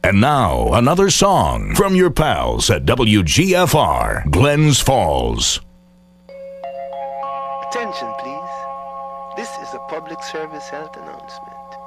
And now, another song from your pals at WGFR, Glens Falls. Attention, please. This is a public service health announcement.